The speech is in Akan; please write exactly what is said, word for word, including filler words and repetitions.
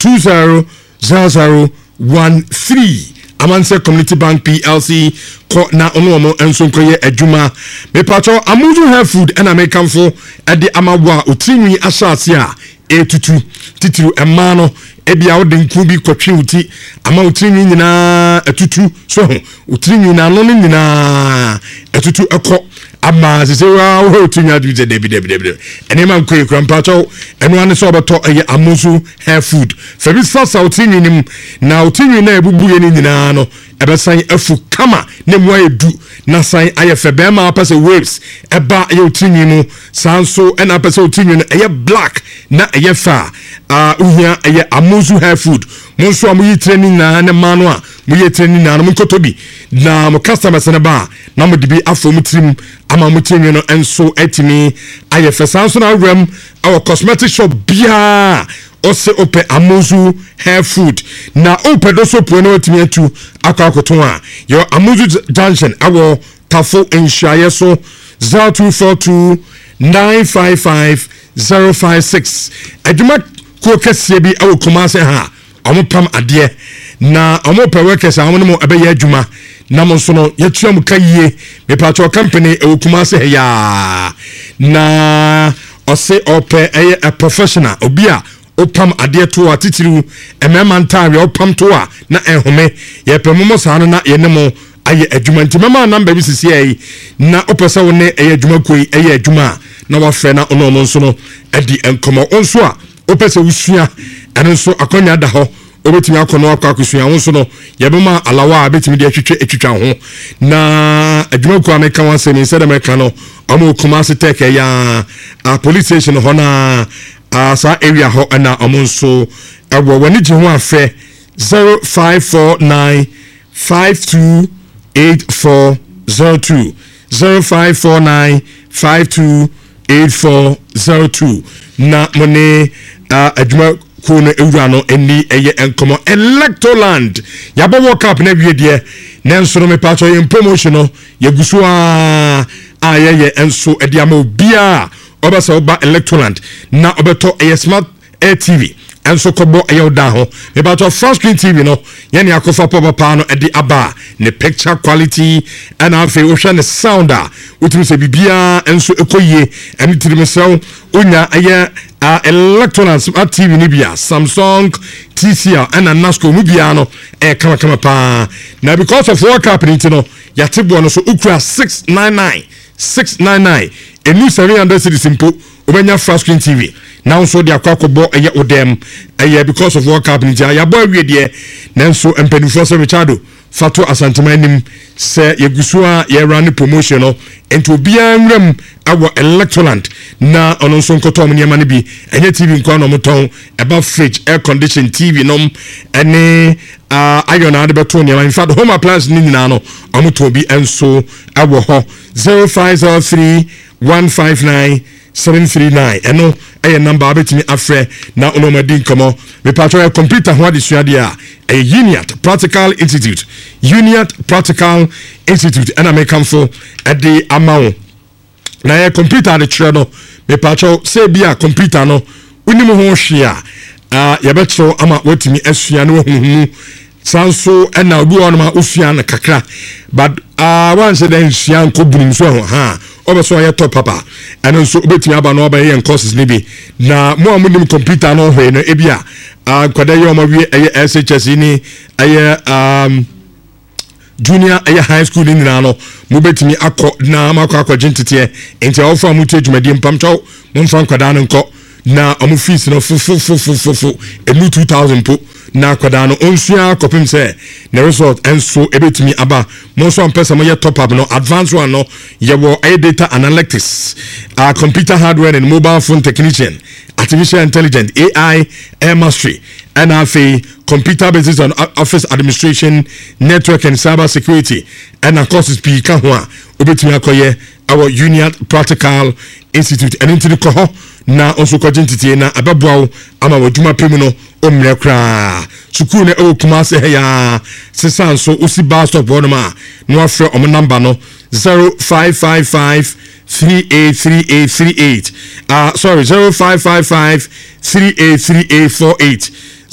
two zero zero zero one three. Amanse Community Bank P L C ko na ono omo enso nkoye adwuma me pacho Amuzu Hair Food and American fo e de amawa otinwi asase a etutu titiru ema no ebia wo de nku bi kwatwe uti ama otinwi nyina etutu so otinwi na no nyina etutu eko ama se se wa wo otinwi adu de de de de ene man koye krampacho eno ane so obeto eye Amuzu Hair Food fabi sasa otinwi nim na otinwi na ebubu ye ni nyina no ebesan afu kama ne mo edu na san ayefe be ma pese waves eba ye otinwi no sanso ena pese otinwi no eye black na eye fa ah uhia eye Amuzu Hair Food mo so amuyi training na ne manu a mo ye training na mo kotobi na mo customers na ba na mo dibi afo mo trim ama mo training no enso etimi ayefe sanso na rem our cosmetic shop bia ose ope Amuzu Hair Food na ope do so po na otimi atu akwa akoton a yo Amuzu Junction awo Tafo Enshaye so zero two four two nine five five zero five six aduma ko kese bi awo Kumase ha omopam ade na omope workers a wono mo abeya aduma na mo so no yetuam kayie me pacho company e Kumase ya na ose ope a professional obia opam ade to atitiru emema ntare opam to a na ehome ye pemomo sa no na ye ne mo aye adwuma nti mema number bi sisi ai na opesa wo ne aye adwuma koi aye adwuma na wa fe na ono no nso no edi enkomo onso a opesa usua eno nso akonya da ho obetimi akono akwa akusua wonso no yebema alawa betimi de atwetwe atwetwa ho na adwuma ko ameka wanse ni se de meka no omo Kumase tek ya a police station ho na asa area ho na omonso ewo wani je ho afe zero five four nine five two eight four zero two zero five four nine five two eight four zero two na mone adwuma ko no ewura no eni eye enkomo Electroland yabo world cup na wie de na nso no me pacho ye promotion no ye gusu a ayeye enso ede ama obia obasa oba Electroland na obeto a smart air T V enso kobo ayo da ho me pacho front screen T V no ye ne akofa papa pa no ede aba ne picture quality and afi wo hwe ne sounder utimi se bibia enso ekoyie eni tirimsew onya aye Uh, Electroland smart T V ni bia Samsung T C L and Nasco mu bia no e kama kama pa na because of work happening you know yatebo no so ukura six nine nine six nine nine a new seven hundred cedi simple obenya flat screen T V now so dia kwakobo eye odem eye because of work happening ya boy we de na so empanifo so Richardo Fato Asantemanim se yegusua ye run promotion no ento bia nwram awo Electroland na ono so nkoto mo niam ne bi enye T V nko no moton eba fridge air condition T V nom ene uh iron ade beto niam in fact home appliance ni nyina no omoto bi enso awo ho zero five zero three one five nine seven three nine eno eye number abetimi afre na ono madi nkomo me patro computer ho adesua dia a Uniat Practical Institute Uniat Practical Institute and American for at the amount na ye computer de tire no me patro say bia computer no unim ho hwea ah ye betro ama watimi asua no huhu sanso na obi won ma osua na kakra but ah one say den hwea nko bunim so ha obeso ye top papa and so obetimi aba no aba ye courses ni bi na mo amunim computer no hwe no ebia ah kwada ye o ma wi eye S H S ni eye um junior eye high school ni na no mo betimi akọ na makọ akọ gentete enti ofa mu tejumadi mpamcho mo mfa kwada no nko na omo fees no fu fu fu fu fu fu enu two thousand po na kwada no onsua kopim se na result enso ebetimi aba mo so ampesa mo ye top up no advanced one no ye wo eye data analytics uh, computer hardware and mobile phone technician artificial intelligence A I air mastery and afi computer business and office administration network and cyber security and of course is ka ho a obetimi akoye our Uniat Practical Institute and into the koho na onso kwagentiti na ababuawo ama waduma pemu no omre kra sukuu ne o Kumase ya sesan so osi bus stop won ma no afre om number no zero five five five three eight three eight three eight uh sorry zero five five five three eight three eight four eight